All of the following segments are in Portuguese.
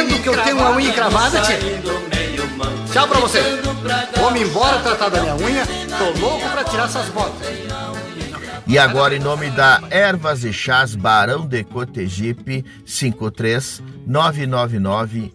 vendo que eu tenho uma unha encravada, tia? Tchau pra você. Vou-me embora tratar da minha unha. Tô louco pra tirar essas botas. E agora, em nome da Ervas e Chás Barão de Cotegipe, 53 999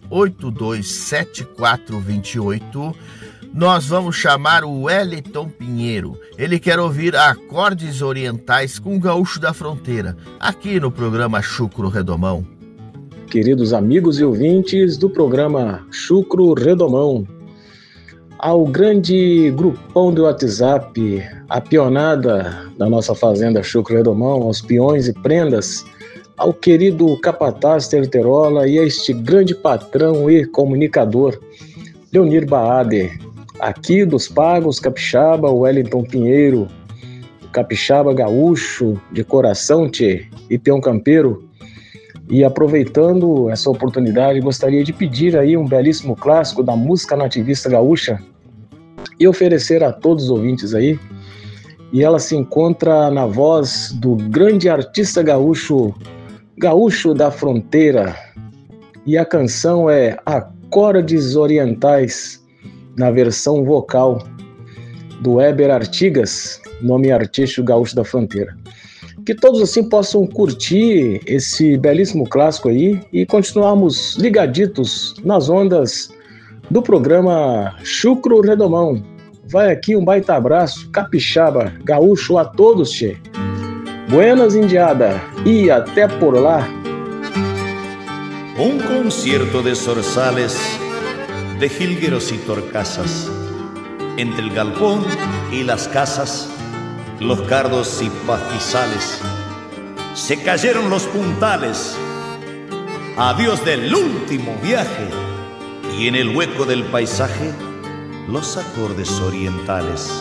827428, nós vamos chamar o Wellington Pinheiro. Ele quer ouvir acordes orientais com o Gaúcho da Fronteira, aqui no programa Chucro Redomão. Queridos amigos e ouvintes do programa Chucro Redomão, ao grande grupão do WhatsApp, a pionada da nossa fazenda Chucro Redomão, aos peões e prendas, ao querido capataz Terterola e a este grande patrão e comunicador, Leonir Baade, aqui dos Pagos Capixaba, o Wellington Pinheiro, capixaba gaúcho de coração, tchê, e peão campeiro. E aproveitando essa oportunidade, gostaria de pedir aí um belíssimo clássico da música nativista gaúcha e oferecer a todos os ouvintes aí. E ela se encontra na voz do grande artista gaúcho, Gaúcho da Fronteira. E a canção é Acordes Orientais, na versão vocal do Heber Artigas, nome artístico Gaúcho da Fronteira. Que todos assim possam curtir esse belíssimo clássico aí e continuarmos ligaditos nas ondas do programa Chucro Redomão. Vai aqui um baita abraço, capixaba, gaúcho a todos, tchê. Buenas indiada e até por lá. Un concierto de zorzales, de jilgueros y torcasas, entre el galpón y las casas, los cardos y pastizales. Se cayeron los puntales, adiós del último viaje, y en el hueco del paisaje, los acordes orientales.